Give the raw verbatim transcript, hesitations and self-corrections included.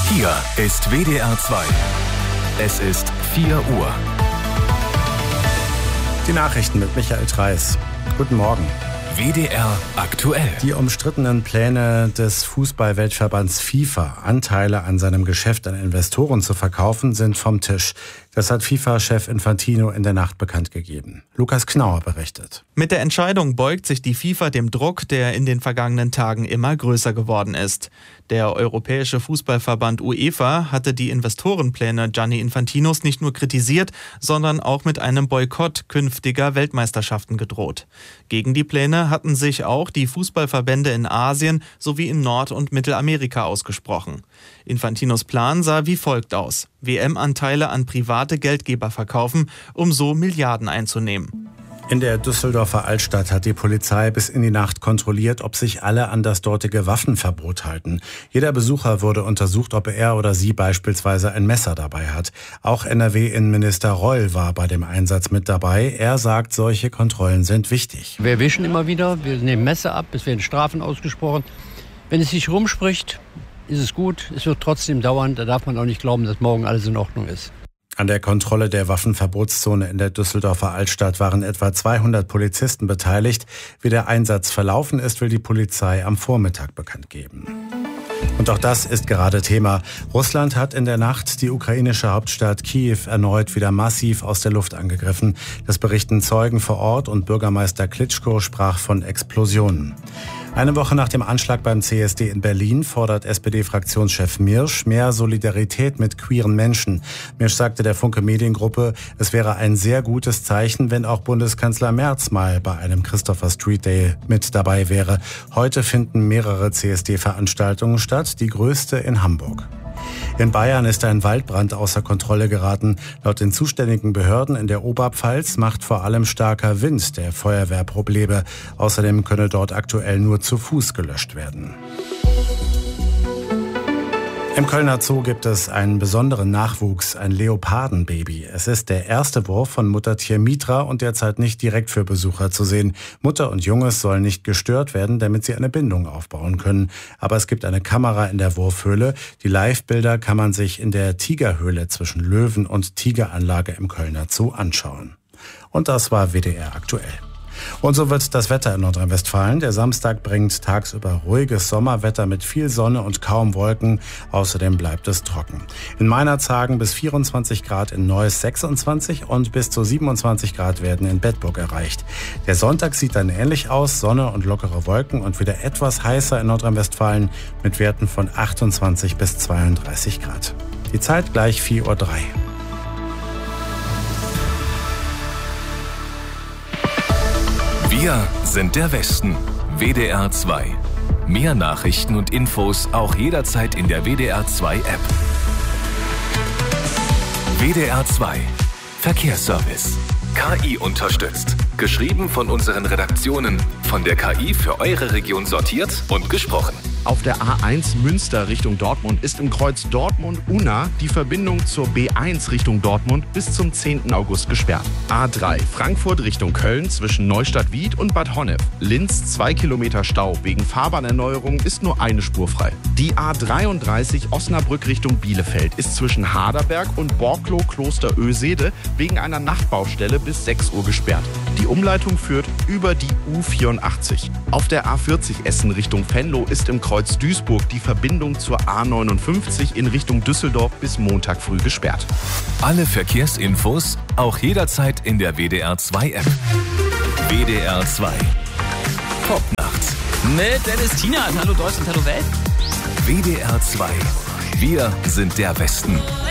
Hier ist W D R zwei. Es ist vier Uhr. Die Nachrichten mit Michael Treis. Guten Morgen. W D R aktuell. Die umstrittenen Pläne des Fußball-Weltverbands FIFA, Anteile an seinem Geschäft an Investoren zu verkaufen, sind vom Tisch. Das hat FIFA-Chef Infantino in der Nacht bekannt gegeben. Lukas Knauer berichtet. Mit der Entscheidung beugt sich die FIFA dem Druck, der in den vergangenen Tagen immer größer geworden ist. Der Europäische Fußballverband UEFA hatte die Investorenpläne Gianni Infantinos nicht nur kritisiert, sondern auch mit einem Boykott künftiger Weltmeisterschaften gedroht. Gegen die Pläne hatten sich auch die Fußballverbände in Asien sowie in Nord- und Mittelamerika ausgesprochen. Infantinos Plan sah wie folgt aus: W M-Anteile an private Geldgeber verkaufen, um so Milliarden einzunehmen. In der Düsseldorfer Altstadt hat die Polizei bis in die Nacht kontrolliert, ob sich alle an das dortige Waffenverbot halten. Jeder Besucher wurde untersucht, ob er oder sie beispielsweise ein Messer dabei hat. Auch N R W-Innenminister Reul war bei dem Einsatz mit dabei. Er sagt, solche Kontrollen sind wichtig. Wir erwischen immer wieder, wir nehmen Messer ab, es werden Strafen ausgesprochen. Wenn es sich rumspricht, ist es gut. Es wird trotzdem dauern. Da darf man auch nicht glauben, dass morgen alles in Ordnung ist. An der Kontrolle der Waffenverbotszone in der Düsseldorfer Altstadt waren etwa zweihundert Polizisten beteiligt. Wie der Einsatz verlaufen ist, will die Polizei am Vormittag bekannt geben. Und auch das ist gerade Thema. Russland hat in der Nacht die ukrainische Hauptstadt Kiew erneut wieder massiv aus der Luft angegriffen. Das berichten Zeugen vor Ort und Bürgermeister Klitschko sprach von Explosionen. Eine Woche nach dem Anschlag beim C S D in Berlin fordert S P D-Fraktionschef Mirsch mehr Solidarität mit queeren Menschen. Mirsch sagte der Funke Mediengruppe, es wäre ein sehr gutes Zeichen, wenn auch Bundeskanzler Merz mal bei einem Christopher Street Day mit dabei wäre. Heute finden mehrere C S D-Veranstaltungen statt, die größte in Hamburg. In Bayern ist ein Waldbrand außer Kontrolle geraten. Laut den zuständigen Behörden in der Oberpfalz macht vor allem starker Wind der Feuerwehr Probleme. Außerdem könne dort aktuell nur zu Fuß gelöscht werden. Im Kölner Zoo gibt es einen besonderen Nachwuchs, ein Leopardenbaby. Es ist der erste Wurf von Muttertier Mitra und derzeit nicht direkt für Besucher zu sehen. Mutter und Junges sollen nicht gestört werden, damit sie eine Bindung aufbauen können. Aber es gibt eine Kamera in der Wurfhöhle. Die Live-Bilder kann man sich in der Tigerhöhle zwischen Löwen- und Tigeranlage im Kölner Zoo anschauen. Und das war W D R aktuell. Und so wird das Wetter in Nordrhein-Westfalen. Der Samstag bringt tagsüber ruhiges Sommerwetter mit viel Sonne und kaum Wolken. Außerdem bleibt es trocken. In Meinerzhagen bis vierundzwanzig Grad, in Neuss sechsundzwanzig und bis zu siebenundzwanzig Grad werden in Bedburg erreicht. Der Sonntag sieht dann ähnlich aus, Sonne und lockere Wolken und wieder etwas heißer in Nordrhein-Westfalen mit Werten von achtundzwanzig bis zweiunddreißig Grad. Die Zeit gleich vier Uhr drei. Wir sind der Westen. W D R zwei. Mehr Nachrichten und Infos auch jederzeit in der W D R zwei App. W D R zwei. Verkehrsservice. K I unterstützt. Geschrieben von unseren Redaktionen. Von der K I für eure Region sortiert und gesprochen. Auf der A eins Münster Richtung Dortmund ist im Kreuz Dortmund-Unna die Verbindung zur B eins Richtung Dortmund bis zum zehnten August gesperrt. A drei Frankfurt Richtung Köln zwischen Neustadt-Wied und Bad Honnef. Linz zwei Kilometer Stau. Wegen Fahrbahnerneuerung ist nur eine Spur frei. Die A dreiunddreißig Osnabrück Richtung Bielefeld ist zwischen Haderberg und Borklow-Klosterösede wegen einer Nachtbaustelle bis sechs Uhr gesperrt. Die Umleitung führt über die U vierundachtzig. Auf der A vierzig Essen Richtung Venlo ist im Kreuz Duisburg die Verbindung zur A neunundfünfzig in Richtung Düsseldorf bis Montag früh gesperrt. Alle Verkehrsinfos auch jederzeit in der W D R zwei App. W D R zwei. Popnacht. Mit Dennis Tienert. Hallo Deutschland, hallo Welt. W D R zwei. Wir sind der Westen.